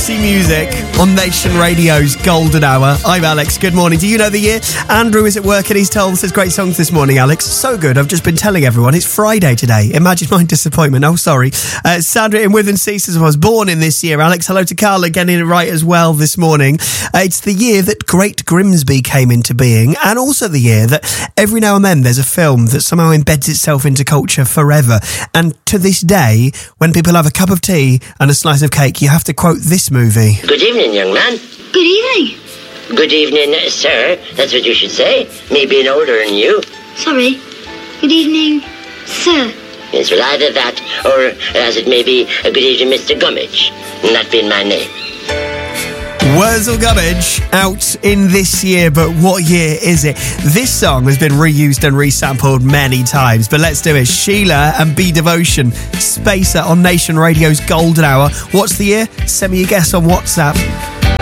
quality music on Nation Radio's Golden Hour. I'm Alex. Good morning. Do you know the year? Andrew is at work and he's told us there's great songs this morning, Alex. So good. I've just been telling everyone it's Friday today. Imagine my disappointment. Oh, sorry. Sandra in Within Ceases was born in this year. Alex, hello to Carla getting it right as well this morning. It's the year that Great Grimsby came into being, and also the year that every now and then there's a film that somehow embeds itself into culture forever. And to this day, when people have a cup of tea and a slice of cake, you have to quote this movie. Good evening, young man. Good evening. Good evening, sir. That's what you should say. Me being older than you. Sorry. Good evening, sir. Yes, well, either that, or as it may be, good evening, Mr. Gummidge. That being my name. Wurzel Gummidge out in this year, but what year is it? This song has been reused and resampled many times, but let's do it. Sheila and Be Devotion, Spacer on Nation Radio's Golden Hour. What's the year? Send me your guess on WhatsApp.